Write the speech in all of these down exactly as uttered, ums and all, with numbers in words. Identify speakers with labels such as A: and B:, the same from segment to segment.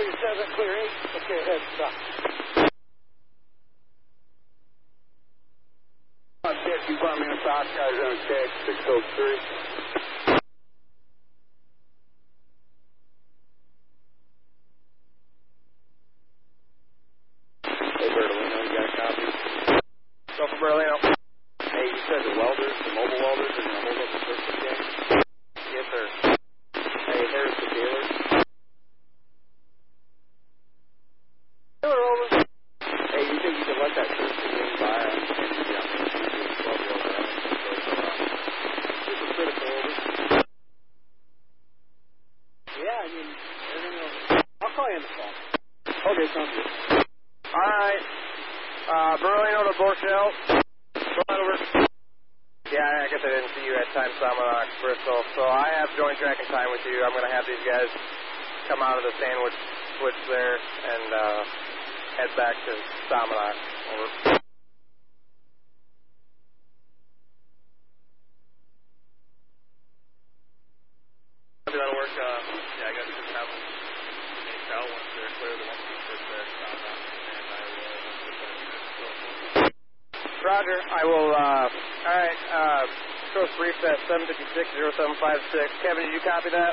A: three seven, clear eight. Okay, ahead, stop.
B: Safety Department of South guys on check, six oh three. Hey, Bertolino, you got a copy?
C: Go for Bertolino.
B: Hey, you said the welders, the mobile welders, are going to hold up the first game?
C: Yes, sir.
B: Hey, there's the dealer.
C: Dealer, over.
B: Hey, you think you can let that first game by and you know, twelve year old around? Super critical, over.
A: Yeah, I mean, everything else. I'll call you on the phone.
B: Okay, sounds good.
C: All right. Uh, Berlino to Borchell. Go on over. Yeah, I guess I didn't see you at time Salmonox, Bristol. So I have joint tracking time with you. I'm going to have these guys come out of the sandwich switch there and uh, head back to Salmonox. Over.
D: That'll work. Uh, yeah, I got to just have them make out once they're clear the one piece switch there. Stop that. And I will.
C: Roger, I will, uh, alright, uh, coast brief at seven fifty-six, oh seven five six. Kevin, did you copy that?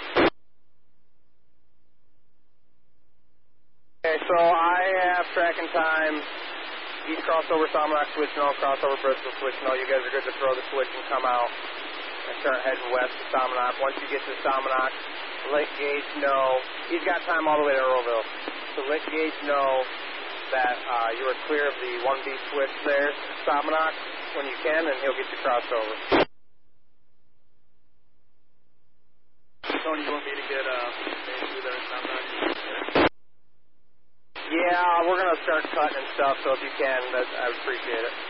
C: Okay, so I have tracking time, east crossover Salmonox switch, no, crossover Bristol switch, no, you guys are good to throw the switch and come out and start heading west to Salmonox. Once you get to Salmonox, let Gage know, he's got time all the way to Earlville, so let Gage know that uh, you are clear of the one B switch there, Salmonox, when you can, and he'll get you crossed over.
D: Tony, you want me to get uh, through there and Salmonox?
C: Yeah, we're going to start cutting and stuff, so if you can, that, I would appreciate it.